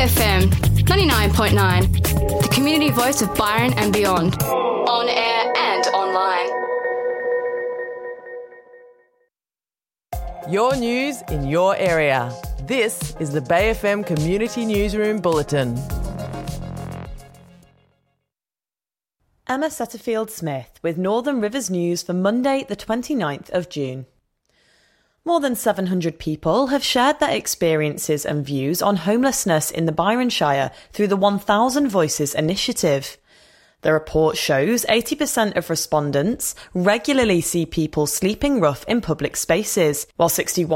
FM 99.9, the community voice of Byron and beyond, on air and online. Your news in your area. This is the Bay FM Community Newsroom Bulletin. Emma Setterfield-Smith with Northern Rivers News for Monday the 29th of June. More than 700 people have shared their experiences and views on homelessness in the Byron Shire through the 1000 Voices initiative. The report shows 80% of respondents regularly see people sleeping rough in public spaces, while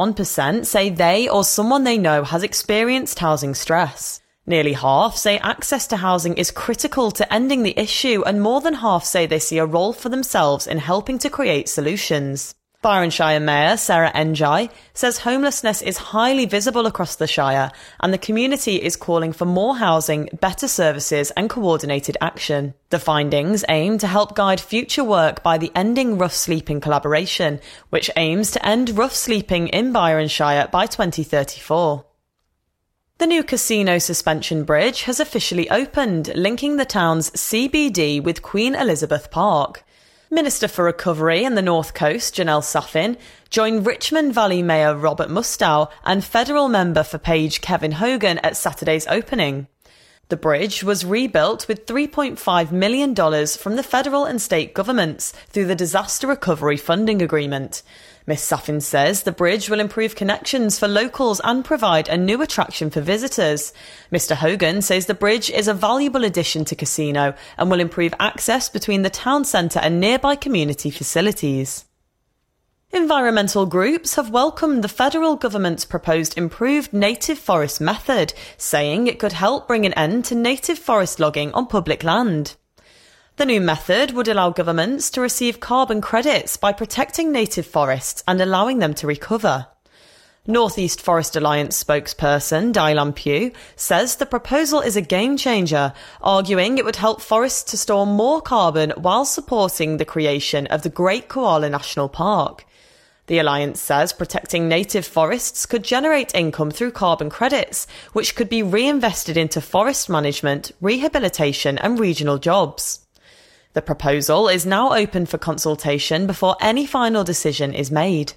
61% say they or someone they know has experienced housing stress. Nearly half say access to housing is critical to ending the issue, and more than half say they see a role for themselves in helping to create solutions. Byron Shire Mayor Sarah Njai says homelessness is highly visible across the Shire and the community is calling for more housing, better services and coordinated action. The findings aim to help guide future work by the Ending Rough Sleeping Collaboration, which aims to end rough sleeping in Byron Shire by 2034. The new Casino Suspension Bridge has officially opened, linking the town's CBD with Queen Elizabeth Park. Minister for Recovery and the North Coast, Janelle Saffin, joined Richmond Valley Mayor Robert Mustow and federal member for Page Kevin Hogan at Saturday's opening. The bridge was rebuilt with $3.5 million from the federal and state governments through the Disaster Recovery Funding Agreement. Ms Saffin says the bridge will improve connections for locals and provide a new attraction for visitors. Mr Hogan says the bridge is a valuable addition to Casino and will improve access between the town centre and nearby community facilities. Environmental groups have welcomed the federal government's proposed improved native forest method, saying it could help bring an end to native forest logging on public land. The new method would allow governments to receive carbon credits by protecting native forests and allowing them to recover. North East Forest Alliance spokesperson Dylan Pugh says the proposal is a game changer, arguing it would help forests to store more carbon while supporting the creation of the Great Koala National Park. The Alliance says protecting native forests could generate income through carbon credits, which could be reinvested into forest management, rehabilitation and regional jobs. The proposal is now open for consultation before any final decision is made.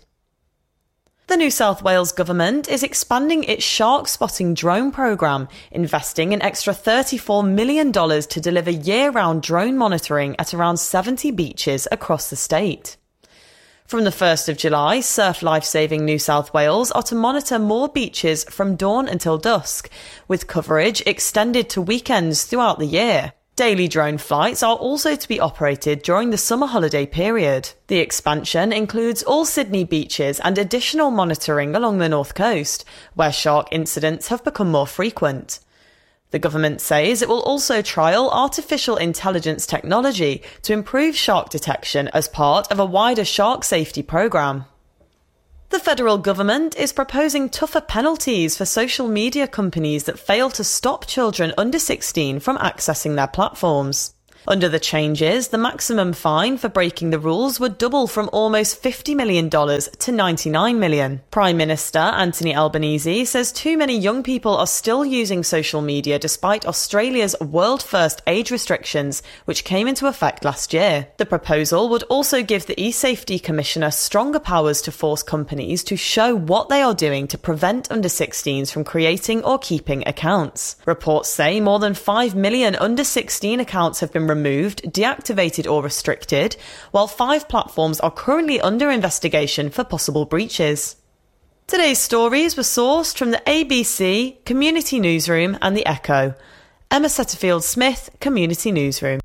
The New South Wales Government is expanding its shark spotting drone programme, investing an extra $34 million to deliver year-round drone monitoring at around 70 beaches across the state. From the 1st of July, Surf Lifesaving New South Wales are to monitor more beaches from dawn until dusk, with coverage extended to weekends throughout the year. Daily drone flights are also to be operated during the summer holiday period. The expansion includes all Sydney beaches and additional monitoring along the north coast, where shark incidents have become more frequent. The government says it will also trial artificial intelligence technology to improve shark detection as part of a wider shark safety programme. The federal government is proposing tougher penalties for social media companies that fail to stop children under 16 from accessing their platforms. Under the changes, the maximum fine for breaking the rules would double from almost $50 million to $99 million. Prime Minister Anthony Albanese says too many young people are still using social media despite Australia's world-first age restrictions, which came into effect last year. The proposal would also give the eSafety Commissioner stronger powers to force companies to show what they are doing to prevent under 16s from creating or keeping accounts. Reports say more than 5 million under 16 accounts have been removed, deactivated or restricted, while 5 platforms are currently under investigation for possible breaches. Today's stories were sourced from the ABC, Community Newsroom and The Echo. Emma Setterfield-Smith, Community Newsroom.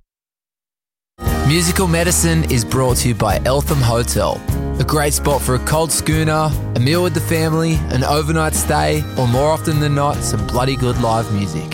Musical Medicine is brought to you by Eltham Hotel. A great spot for a cold schooner, a meal with the family, an overnight stay, or more often than not, some bloody good live music.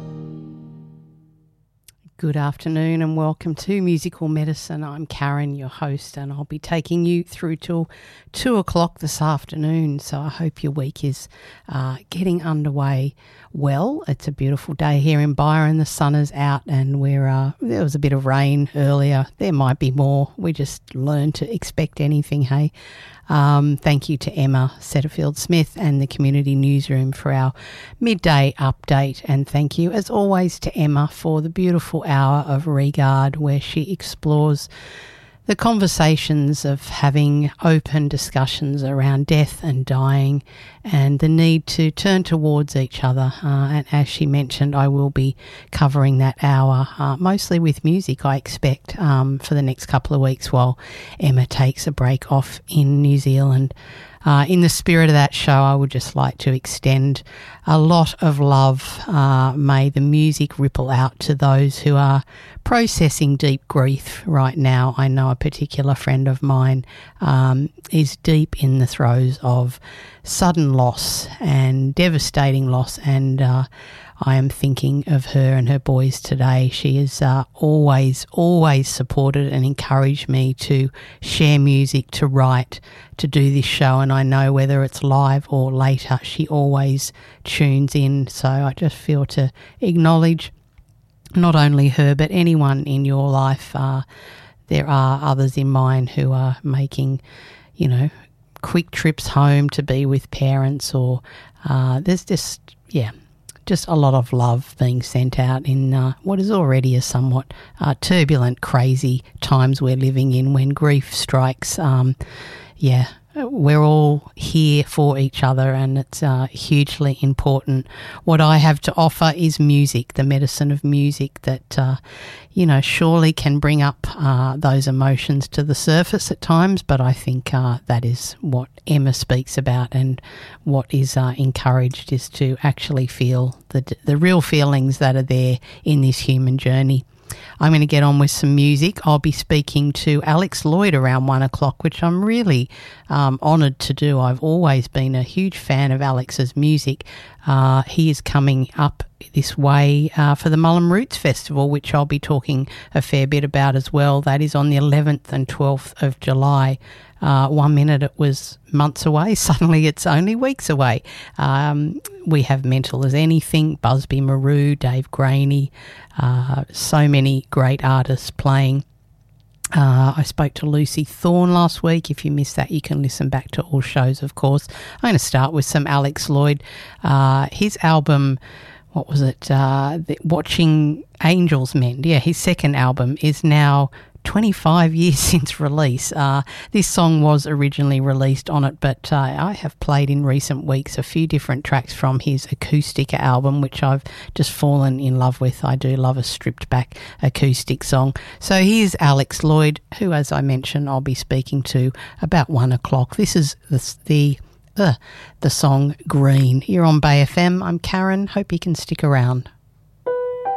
Good afternoon and welcome to Musical Medicine. I'm Karen, your host, and I'll be taking you through till 2 o'clock this afternoon. So I hope your week is getting underway well. It's a beautiful day here in Byron. The sun is out and there was a bit of rain earlier. There might be more. We just learn to expect anything, hey? Thank you to Emma Setterfield-Smith and the Community Newsroom for our midday update. And thank you, as always, to Emma for the beautiful hour of Regard, where she explores the conversations of having open discussions around death and dying and the need to turn towards each other. And as she mentioned, I will be covering that hour, mostly with music, I expect, for the next couple of weeks while Emma takes a break off in New Zealand. In the spirit of that show, I would just like to extend a lot of love. May the music ripple out to those who are processing deep grief right now. I know a particular friend of mine is deep in the throes of sudden loss and devastating loss, and I am thinking of her and her boys today. She has always supported and encouraged me to share music, to write, to do this show, and I know whether it's live or later, she always tunes in. So I just feel to acknowledge not only her, but anyone in your life. There are others in mine who are making, quick trips home to be with parents, or there's just a lot of love being sent out in what is already a somewhat turbulent, crazy times we're living in when grief strikes. We're all here for each other, and it's hugely important. What I have to offer is music, the medicine of music that, surely can bring up those emotions to the surface at times, but I think that is what Emma speaks about, and what is encouraged is to actually feel the real feelings that are there in this human journey. I'm going to get on with some music. I'll be speaking to Alex Lloyd around 1 o'clock, which I'm really honoured to do. I've always been a huge fan of Alex's music. He is coming up this way for the Mullum Roots Festival, which I'll be talking a fair bit about as well. That is on the 11th and 12th of July. 1 minute it was months away, suddenly it's only weeks away. We have Mental as Anything, Busby Maru, Dave Graney, so many great artists playing. I spoke to Lucy Thorne last week. If you missed that, you can listen back to all shows, of course. I'm going to start with some Alex Lloyd. His album, what was it? Watching Angels Mend. Yeah, his second album is now 25 years since release. This song was originally released on it, but I have played in recent weeks a few different tracks from his acoustic album, which I've just fallen in love with. I do love a stripped back acoustic song. So here's Alex Lloyd, who, as I mentioned, I'll be speaking to about 1 o'clock. This is the song Green. You're on Bay FM. I'm Karen. Hope you can stick around.